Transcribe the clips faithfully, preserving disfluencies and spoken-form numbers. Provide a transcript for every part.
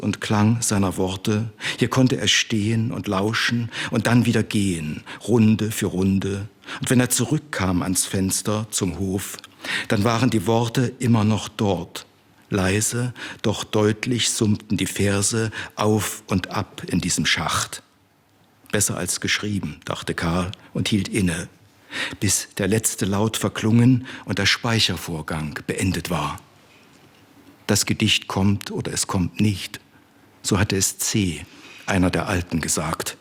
und Klang seiner Worte. Hier konnte er stehen und lauschen und dann wieder gehen, Runde für Runde. Und wenn er zurückkam ans Fenster zum Hof, dann waren die Worte immer noch dort. Leise, doch deutlich summten die Verse auf und ab in diesem Schacht. Besser als geschrieben, dachte Karl und hielt inne, bis der letzte Laut verklungen und der Speichervorgang beendet war. Das Gedicht kommt oder es kommt nicht. So hatte es C., einer der Alten, gesagt.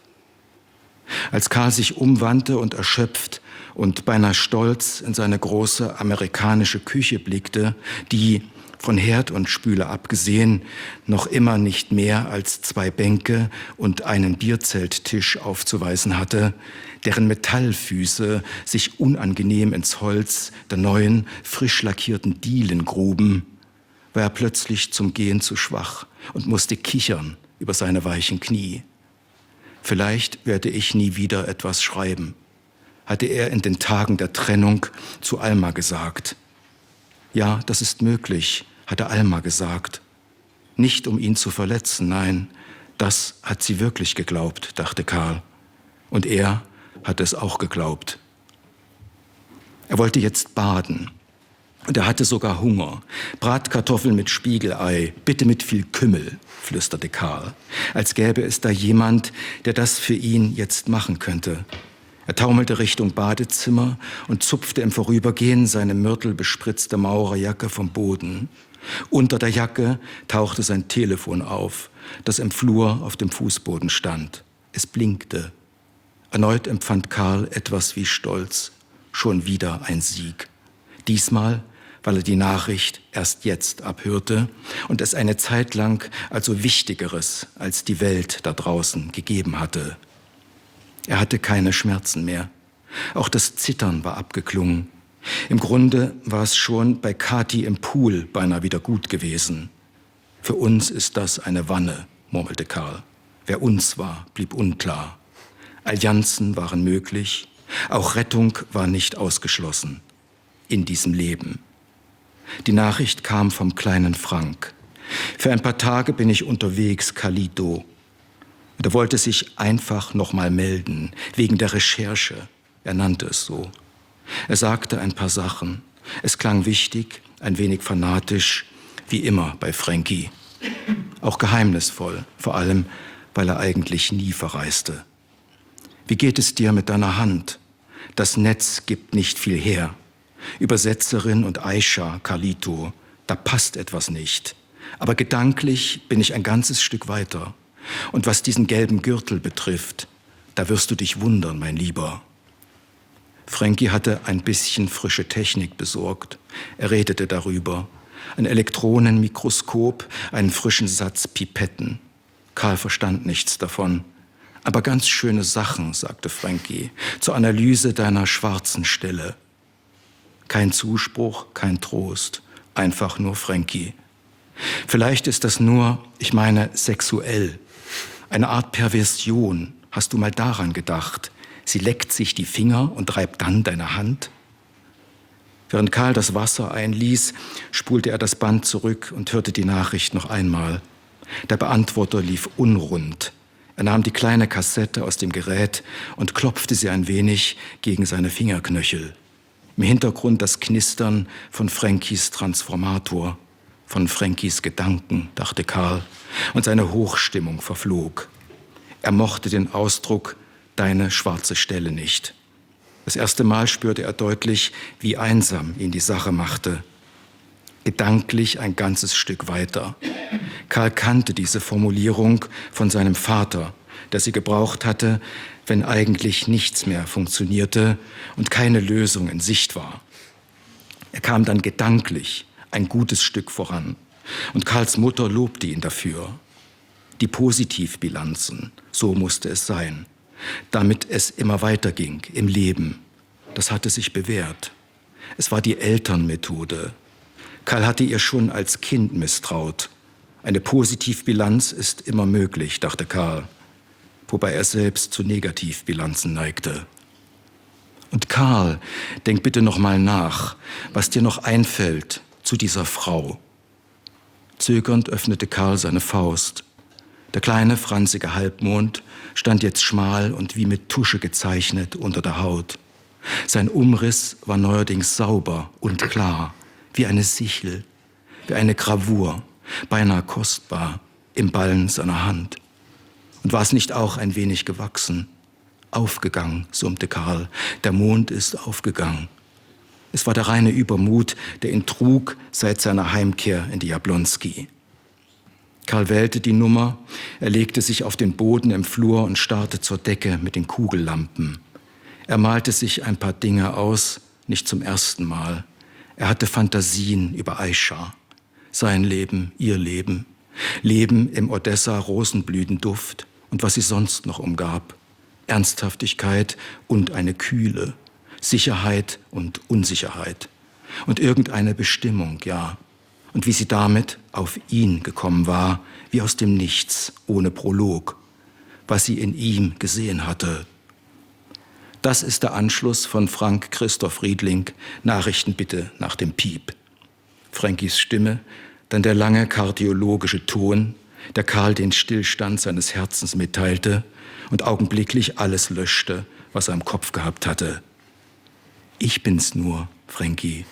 Als Karl sich umwandte und erschöpft und beinahe stolz in seine große amerikanische Küche blickte, die, von Herd und Spüle abgesehen, noch immer nicht mehr als zwei Bänke und einen Bierzelttisch aufzuweisen hatte, deren Metallfüße sich unangenehm ins Holz der neuen, frisch lackierten Dielen gruben, war er plötzlich zum Gehen zu schwach und musste kichern über seine weichen Knie. Vielleicht werde ich nie wieder etwas schreiben, hatte er in den Tagen der Trennung zu Alma gesagt. Ja, das ist möglich, hatte Alma gesagt. Nicht um ihn zu verletzen, nein, das hat sie wirklich geglaubt, dachte Karl. Und er hatte es auch geglaubt. Er wollte jetzt baden. Und er hatte sogar Hunger. Bratkartoffeln mit Spiegelei, bitte mit viel Kümmel, flüsterte Karl, als gäbe es da jemand, der das für ihn jetzt machen könnte. Er taumelte Richtung Badezimmer und zupfte im Vorübergehen seine myrtelbespritzte Maurerjacke vom Boden. Unter der Jacke tauchte sein Telefon auf, das im Flur auf dem Fußboden stand. Es blinkte. Erneut empfand Karl etwas wie Stolz. Schon wieder ein Sieg. Diesmal, weil er die Nachricht erst jetzt abhörte und es eine Zeit lang also Wichtigeres als die Welt da draußen gegeben hatte. Er hatte keine Schmerzen mehr. Auch das Zittern war abgeklungen. Im Grunde war es schon bei Kathi im Pool beinahe wieder gut gewesen. Für uns ist das eine Wanne, murmelte Karl. Wer uns war, blieb unklar. Allianzen waren möglich, auch Rettung war nicht ausgeschlossen. In diesem Leben. Die Nachricht kam vom kleinen Frank. Für ein paar Tage bin ich unterwegs, Carlito. Und er wollte sich einfach noch mal melden, wegen der Recherche. Er nannte es so. Er sagte ein paar Sachen. Es klang wichtig, ein wenig fanatisch, wie immer bei Frankie. Auch geheimnisvoll, vor allem, weil er eigentlich nie verreiste. Wie geht es dir mit deiner Hand? Das Netz gibt nicht viel her. Übersetzerin und Aisha, Carlito, da passt etwas nicht. Aber gedanklich bin ich ein ganzes Stück weiter. Und was diesen gelben Gürtel betrifft, da wirst du dich wundern, mein Lieber. Frankie hatte ein bisschen frische Technik besorgt. Er redete darüber. Ein Elektronenmikroskop, einen frischen Satz Pipetten. Karl verstand nichts davon. Aber ganz schöne Sachen, sagte Frankie, zur Analyse deiner schwarzen Stelle. Kein Zuspruch, kein Trost, einfach nur Frankie. Vielleicht ist das nur, ich meine, sexuell. Eine Art Perversion. Hast du mal daran gedacht? Sie leckt sich die Finger und reibt dann deine Hand? Während Karl das Wasser einließ, spulte er das Band zurück und hörte die Nachricht noch einmal. Der Beantworter lief unrund. Er nahm die kleine Kassette aus dem Gerät und klopfte sie ein wenig gegen seine Fingerknöchel. Im Hintergrund das Knistern von Frankies Transformator, von Frankies Gedanken, dachte Karl, und seine Hochstimmung verflog. Er mochte den Ausdruck »deine schwarze Stelle« nicht. Das erste Mal spürte er deutlich, wie einsam ihn die Sache machte. Gedanklich ein ganzes Stück weiter. Karl kannte diese Formulierung von seinem Vater, der sie gebraucht hatte, wenn eigentlich nichts mehr funktionierte und keine Lösung in Sicht war. Er kam dann gedanklich ein gutes Stück voran und Karls Mutter lobte ihn dafür. Die Positivbilanzen, so musste es sein, damit es immer weiterging im Leben. Das hatte sich bewährt. Es war die Elternmethode. Karl hatte ihr schon als Kind misstraut. Eine Positivbilanz ist immer möglich, dachte Karl, wobei er selbst zu Negativbilanzen neigte. Und Karl, denk bitte noch mal nach, was dir noch einfällt zu dieser Frau. Zögernd öffnete Karl seine Faust. Der kleine, franzige Halbmond stand jetzt schmal und wie mit Tusche gezeichnet unter der Haut. Sein Umriss war neuerdings sauber und klar, wie eine Sichel, wie eine Gravur, beinahe kostbar im Ballen seiner Hand. Und war es nicht auch ein wenig gewachsen? Aufgegangen, summte Karl, der Mond ist aufgegangen. Es war der reine Übermut, der ihn trug seit seiner Heimkehr in die Jablonski. Karl wählte die Nummer, er legte sich auf den Boden im Flur und starrte zur Decke mit den Kugellampen. Er malte sich ein paar Dinge aus, nicht zum ersten Mal. Er hatte Fantasien über Aisha, sein Leben, ihr Leben, Leben im Odessa-Rosenblütenduft und was sie sonst noch umgab. Ernsthaftigkeit und eine Kühle, Sicherheit und Unsicherheit und irgendeine Bestimmung, ja. Und wie sie damit auf ihn gekommen war, wie aus dem Nichts, ohne Prolog, was sie in ihm gesehen hatte. Das ist der Anschluss von Frank Christoph Riedling, Nachrichten bitte nach dem Piep. Frankies Stimme, dann der lange kardiologische Ton, der Karl den Stillstand seines Herzens mitteilte und augenblicklich alles löschte, was er im Kopf gehabt hatte. Ich bin's nur, Frankie.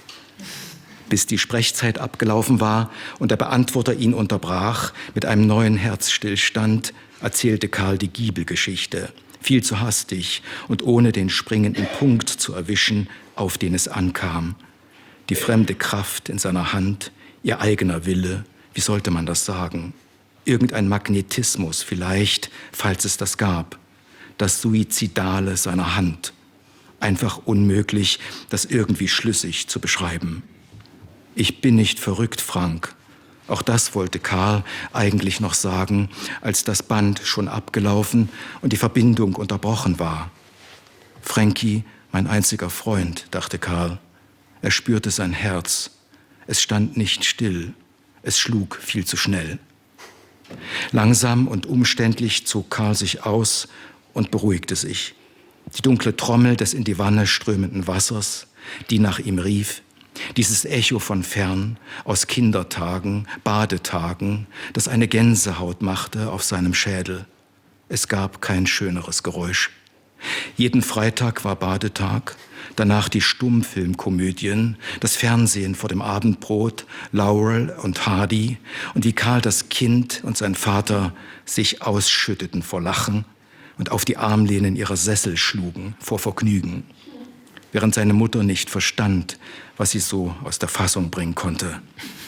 Bis die Sprechzeit abgelaufen war und der Beantworter ihn unterbrach mit einem neuen Herzstillstand, erzählte Karl die Giebelgeschichte, viel zu hastig und ohne den springenden Punkt zu erwischen, auf den es ankam. Die fremde Kraft in seiner Hand, ihr eigener Wille, wie sollte man das sagen? Irgendein Magnetismus vielleicht, falls es das gab. Das Suizidale seiner Hand. Einfach unmöglich, das irgendwie schlüssig zu beschreiben. Ich bin nicht verrückt, Frank. Auch das wollte Karl eigentlich noch sagen, als das Band schon abgelaufen und die Verbindung unterbrochen war. Frankie, mein einziger Freund, dachte Karl. Er spürte sein Herz. Es stand nicht still. Es schlug viel zu schnell. Langsam und umständlich zog Karl sich aus und beruhigte sich. Die dunkle Trommel des in die Wanne strömenden Wassers, die nach ihm rief, dieses Echo von fern, aus Kindertagen, Badetagen, das eine Gänsehaut machte auf seinem Schädel. Es gab kein schöneres Geräusch. Jeden Freitag war Badetag, danach die Stummfilmkomödien, das Fernsehen vor dem Abendbrot, Laurel und Hardy und wie Karl das Kind und sein Vater sich ausschütteten vor Lachen und auf die Armlehnen ihrer Sessel schlugen vor Vergnügen, während seine Mutter nicht verstand, was sie so aus der Fassung bringen konnte.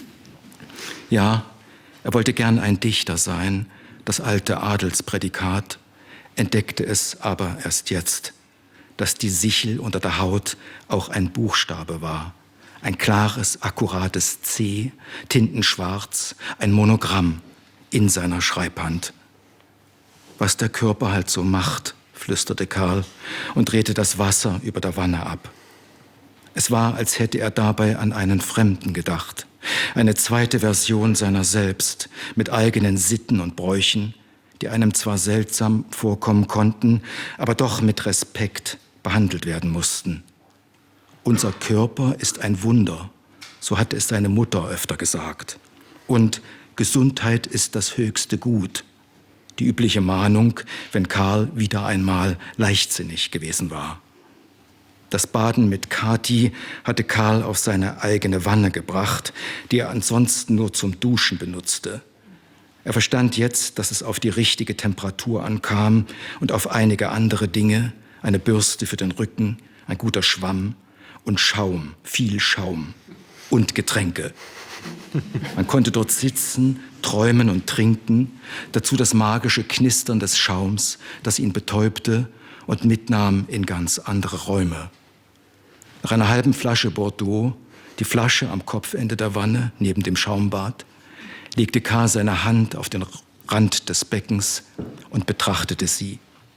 Ja, er wollte gern ein Dichter sein, das alte Adelsprädikat, entdeckte es aber erst jetzt, dass die Sichel unter der Haut auch ein Buchstabe war, ein klares, akkurates C, tintenschwarz, ein Monogramm in seiner Schreibhand. Was der Körper halt so macht, flüsterte Karl und drehte das Wasser über der Wanne ab. Es war, als hätte er dabei an einen Fremden gedacht, eine zweite Version seiner selbst, mit eigenen Sitten und Bräuchen, die einem zwar seltsam vorkommen konnten, aber doch mit Respekt behandelt werden mussten. Unser Körper ist ein Wunder, so hatte es seine Mutter öfter gesagt. Und Gesundheit ist das höchste Gut. Die übliche Mahnung, wenn Karl wieder einmal leichtsinnig gewesen war. Das Baden mit Kathi hatte Karl auf seine eigene Wanne gebracht, die er ansonsten nur zum Duschen benutzte. Er verstand jetzt, dass es auf die richtige Temperatur ankam und auf einige andere Dinge, eine Bürste für den Rücken, ein guter Schwamm und Schaum, viel Schaum und Getränke. Man konnte dort sitzen, träumen und trinken, dazu das magische Knistern des Schaums, das ihn betäubte und mitnahm in ganz andere Räume. Nach einer halben Flasche Bordeaux, die Flasche am Kopfende der Wanne neben dem Schaumbad, legte Karl seine Hand auf den Rand des Beckens und betrachtete sie.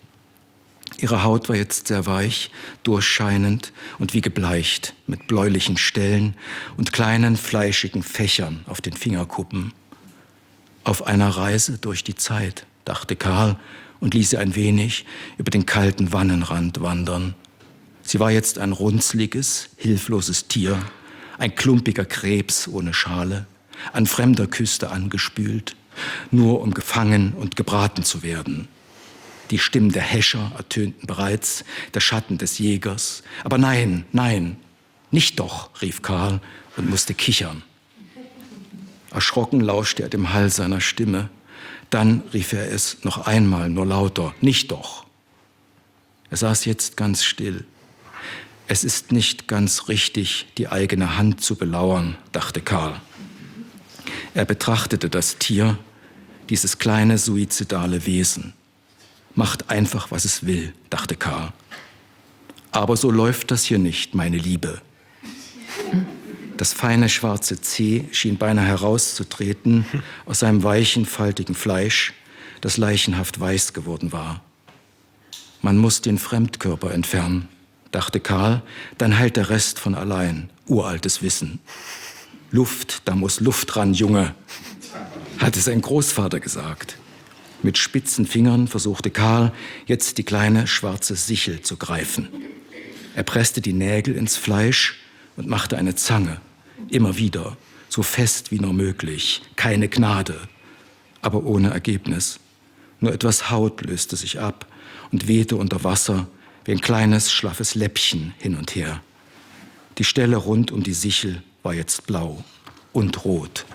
Ihre Haut war jetzt sehr weich, durchscheinend und wie gebleicht, mit bläulichen Stellen und kleinen fleischigen Fächern auf den Fingerkuppen. Auf einer Reise durch die Zeit, dachte Karl und ließ sie ein wenig über den kalten Wannenrand wandern. Sie war jetzt ein runzliges, hilfloses Tier, ein klumpiger Krebs ohne Schale, an fremder Küste angespült, nur um gefangen und gebraten zu werden. Die Stimmen der Häscher ertönten bereits, der Schatten des Jägers. Aber nein, nein, nicht doch, rief Karl und musste kichern. Erschrocken lauschte er dem Hall seiner Stimme. Dann rief er es noch einmal, nur lauter, nicht doch. Er saß jetzt ganz still. Es ist nicht ganz richtig, die eigene Hand zu belauern, dachte Karl. Er betrachtete das Tier, dieses kleine suizidale Wesen. Macht einfach, was es will, dachte Karl. Aber so läuft das hier nicht, meine Liebe. Das feine schwarze Zeh schien beinahe herauszutreten aus seinem weichen, faltigen Fleisch, das leichenhaft weiß geworden war. Man muss den Fremdkörper entfernen, dachte Karl, dann heilt der Rest von allein. Uraltes Wissen. Luft, da muss Luft ran, Junge, hatte sein Großvater gesagt. Mit spitzen Fingern versuchte Karl, jetzt die kleine schwarze Sichel zu greifen. Er presste die Nägel ins Fleisch und machte eine Zange. Immer wieder, so fest wie nur möglich. Keine Gnade, aber ohne Ergebnis. Nur etwas Haut löste sich ab und wehte unter Wasser wie ein kleines, schlaffes Läppchen hin und her. Die Stelle rund um die Sichel war jetzt blau und rot.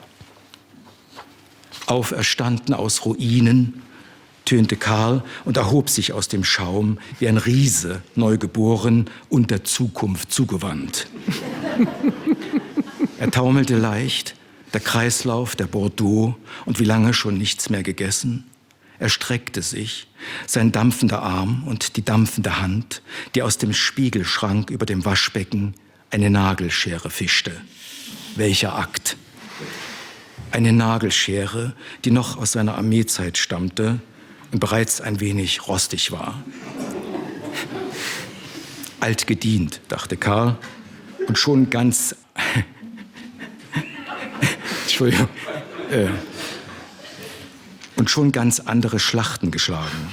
Auferstanden aus Ruinen, tönte Karl und erhob sich aus dem Schaum wie ein Riese, neugeboren und der Zukunft zugewandt. Er taumelte leicht, der Kreislauf, der Bordeaux und wie lange schon nichts mehr gegessen. Er streckte sich, sein dampfender Arm und die dampfende Hand, die aus dem Spiegelschrank über dem Waschbecken eine Nagelschere fischte. Welcher Akt! Eine Nagelschere, die noch aus seiner Armeezeit stammte und bereits ein wenig rostig war. Alt gedient, dachte Karl, und schon ganz... Entschuldigung. Äh, und schon ganz andere Schlachten geschlagen.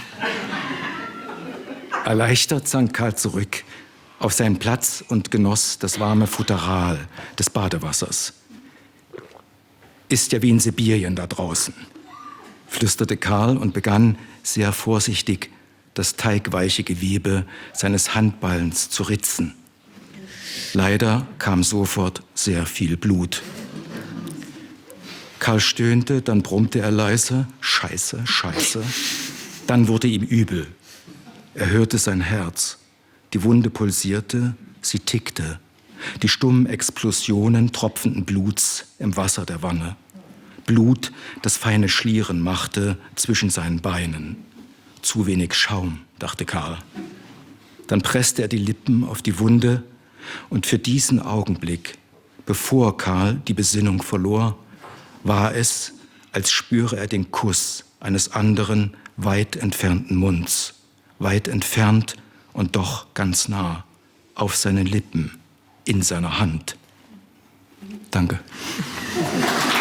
Erleichtert sank Karl zurück auf seinen Platz und genoss das warme Futteral des Badewassers. Ist ja wie in Sibirien da draußen, flüsterte Karl und begann sehr vorsichtig, das teigweiche Gewebe seines Handballens zu ritzen. Leider kam sofort sehr viel Blut. Karl stöhnte, dann brummte er leise, Scheiße, Scheiße. Dann wurde ihm übel. Er hörte sein Herz. Die Wunde pulsierte, sie tickte. Die stummen Explosionen tropfenden Bluts im Wasser der Wanne. Blut, das feine Schlieren machte zwischen seinen Beinen. Zu wenig Schaum, dachte Karl. Dann presste er die Lippen auf die Wunde und für diesen Augenblick, bevor Karl die Besinnung verlor, war es, als spüre er den Kuss eines anderen, weit entfernten Munds. Weit entfernt und doch ganz nah, auf seinen Lippen, in seiner Hand. Danke.